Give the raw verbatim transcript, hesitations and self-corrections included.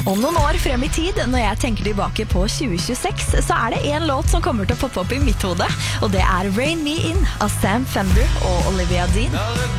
Om noen år frem i tid, når jeg tenker tilbake på tjue tjueseks, så er det en låt som kommer til å poppe opp i mitt hode, og det er Rain Me In av Sam Fender og Olivia Dean.